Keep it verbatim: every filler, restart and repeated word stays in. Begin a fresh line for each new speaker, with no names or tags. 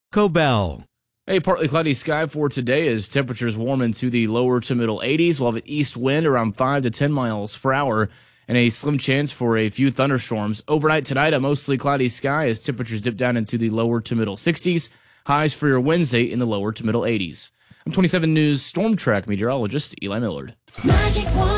Cobell.
A partly cloudy sky for today as temperatures warm into the lower to middle eighties. We'll have an east wind around five to ten miles per hour and a slim chance for a few thunderstorms. Overnight tonight, a mostly cloudy sky as temperatures dip down into the lower to middle sixties. Highs for your Wednesday in the lower to middle eighties. I'm twenty-seven News Storm Track meteorologist Eli Millard. Magic one.